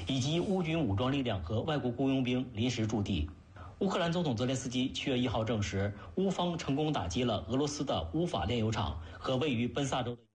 以及乌军武装力量和外国雇佣兵临时驻地。乌克兰总统泽连斯基7月1号证实，乌方成功打击了俄罗斯的乌法炼油厂和位于奔萨州的